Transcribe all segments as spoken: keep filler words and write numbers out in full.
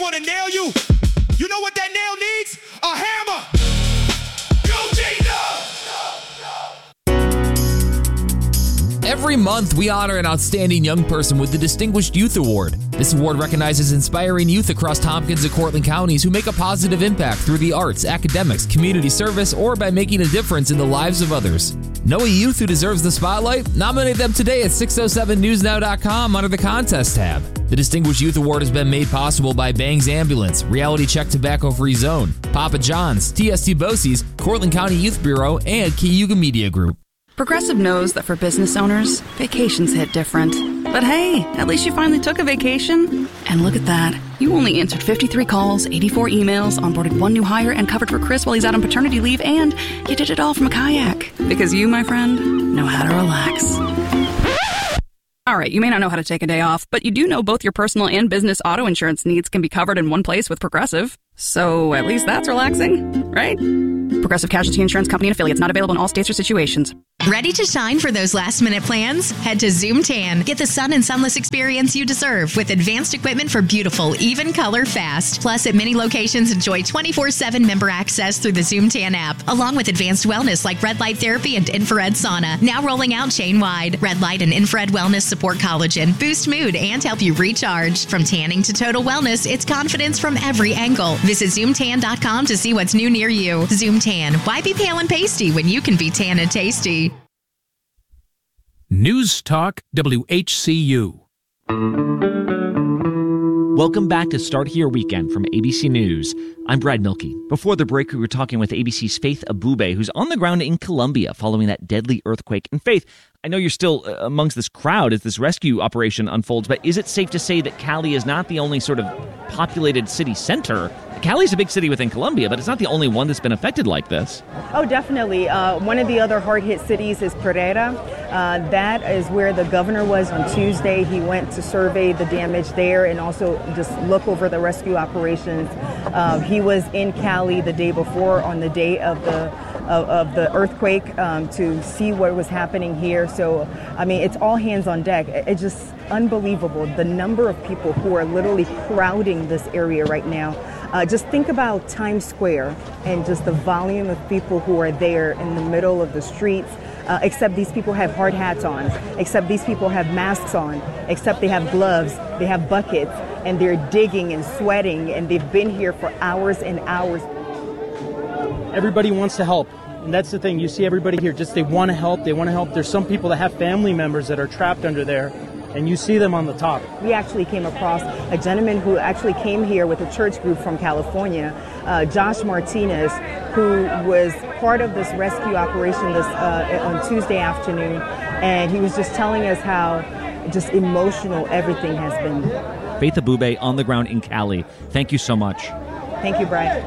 want to nail you? You know what that nail needs? A hammer. Eugene, no. Every month, we honor an outstanding young person with the Distinguished Youth Award. This award recognizes inspiring youth across Tompkins and Cortland counties who make a positive impact through the arts, academics, community service, or by making a difference in the lives of others. Know a youth who deserves the spotlight? Nominate them today at six oh seven news now dot com under the Contest tab. The Distinguished Youth Award has been made possible by Bangs Ambulance, Reality Check Tobacco Free Zone, Papa John's, T S T Bosie's, Cortland County Youth Bureau, and Cayuga Media Group. Progressive knows that for business owners, vacations hit different. But hey, at least you finally took a vacation. And look at that. You only answered fifty-three calls, eighty-four emails, onboarded one new hire, and covered for Chris while he's out on paternity leave, and you did it all from a kayak. Because you, my friend, know how to relax. All right, you may not know how to take a day off, but you do know both your personal and business auto insurance needs can be covered in one place with Progressive. So at least that's relaxing, right? Progressive Casualty Insurance Company and affiliates, not available in all states or situations. Ready to shine for those last-minute plans? Head to Zoom Tan. Get the sun and sunless experience you deserve with advanced equipment for beautiful, even color fast. Plus, at many locations, enjoy twenty-four seven member access through the Zoom Tan app, along with advanced wellness like red light therapy and infrared sauna. Now rolling out chain-wide. Red light and infrared wellness support collagen, boost mood, and help you recharge. From tanning to total wellness, it's confidence from every angle. Visit zoom tan dot com to see what's new near you. Zoom Tan. Why be pale and pasty when you can be tan and tasty? News Talk W H C U. Welcome back to Start Here Weekend from A B C News. I'm Brad Milkey. Before the break, we were talking with A B C's Faith Abube, who's on the ground in Colombia following that deadly earthquake. And Faith, I know you're still uh, amongst this crowd as this rescue operation unfolds, but is it safe to say that Cali is not the only sort of populated city center? Cali's a big city within Colombia, but it's not the only one that's been affected like this. Oh, definitely. Uh, one of the other hard-hit cities is Pereira. Uh, that is where the governor was on Tuesday. He went to survey the damage there and also just look over the rescue operations. Uh, he was in Cali the day before on the day of the of, of the earthquake um, to see what was happening here. So, I mean, it's all hands on deck. It's just unbelievable, the number of people who are literally crowding this area right now. Uh, just think about Times Square and just the volume of people who are there in the middle of the streets, uh, except these people have hard hats on, except these people have masks on, except they have gloves, they have buckets, and they're digging and sweating, and they've been here for hours and hours. Everybody wants to help. And that's the thing. You see everybody here, just they want to help. They want to help. There's some people that have family members that are trapped under there, and you see them on the top. We actually came across a gentleman who actually came here with a church group from California, uh, Josh Martinez, who was part of this rescue operation this uh, on Tuesday afternoon. And he was just telling us how just emotional everything has been. Faith Abube on the ground in Cali. Thank you so much. Thank you, Brian.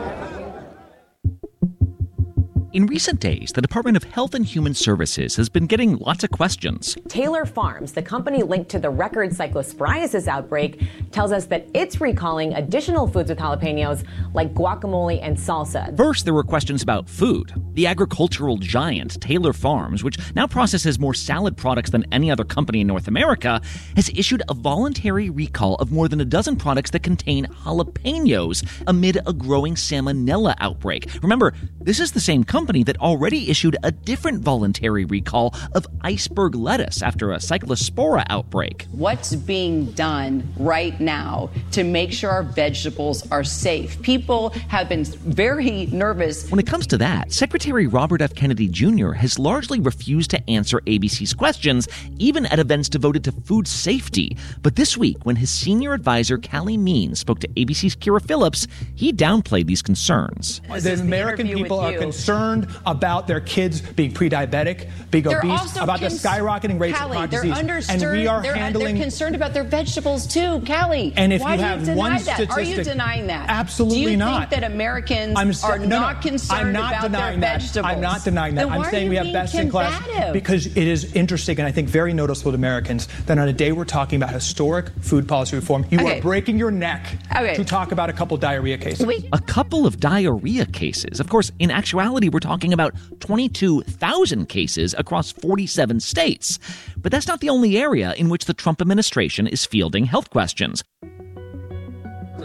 In recent days, the Department of Health and Human Services has been getting lots of questions. Taylor Farms, the company linked to the record cyclosporiasis outbreak, tells us that it's recalling additional foods with jalapenos like guacamole and salsa. First, there were questions about food. The agricultural giant Taylor Farms, which now processes more salad products than any other company in North America, has issued a voluntary recall of more than a dozen products that contain jalapenos amid a growing salmonella outbreak. Remember, this is the same company that already issued a different voluntary recall of iceberg lettuce after a cyclospora outbreak. What's being done right now to make sure our vegetables are safe? People have been very nervous. When it comes to that, Secretary Robert F. Kennedy Junior has largely refused to answer A B C's questions, even at events devoted to food safety. But this week, when his senior advisor, Callie Means, spoke to A B C's Kira Phillips, he downplayed these concerns. The American people are concerned about their kids being pre-diabetic, being they're obese, about cons- the skyrocketing rates Callie, of chronic they're disease. Understood, and we are they're, handling. They're concerned about their vegetables too, Callie. And if Why you do have you deny one that? statistic, Are you denying that? Absolutely do you not. think that Americans I'm so, are no, no, not concerned I'm not about denying their that. vegetables? I'm not denying that. Then I'm why saying are we you have being best in class combative? because it is interesting and I think very noticeable to Americans that on a day we're talking about historic food policy reform, you Okay. are breaking your neck Okay. to talk about a couple diarrhea cases. Wait. A couple of diarrhea cases. Of course, in actuality, we're talking about twenty-two thousand cases across forty-seven states. But that's not the only area in which the Trump administration is fielding health questions.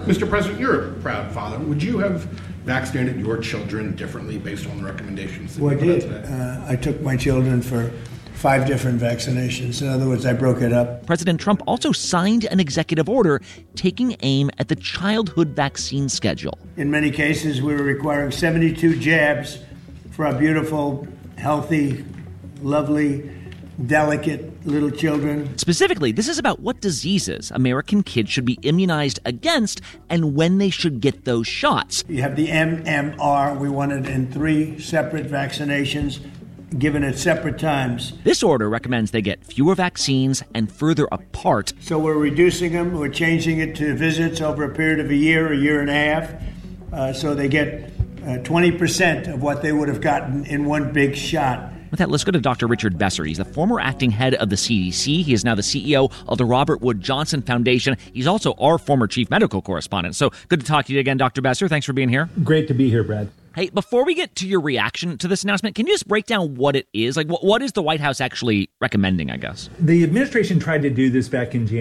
Mister President, you're a proud father. Would you have vaccinated your children differently based on the recommendations that Well, I you put out did. today? Uh, I took my children for five different vaccinations. In other words, I broke it up. President Trump also signed an executive order taking aim at the childhood vaccine schedule. In many cases, we were requiring seventy-two jabs for our beautiful, healthy, lovely, delicate little children. Specifically, this is about what diseases American kids should be immunized against and when they should get those shots. You have the M M R. We wanted in three separate vaccinations, given at separate times. This order recommends they get fewer vaccines and further apart. So we're reducing them. We're changing it to visits over a period of a year, a year and a half, uh, so they get uh, twenty percent of what they would have gotten in one big shot. With that, let's go to Doctor Richard Besser. He's the former acting head of the C D C. He is now the C E O of the Robert Wood Johnson Foundation. He's also our former chief medical correspondent. So good to talk to you again, Doctor Besser. Thanks for being here. Great to be here, Brad. Hey, before we get to your reaction to this announcement, can you just break down what it is? Like, what, what is the White House actually recommending, I guess? The administration tried to do this back in January.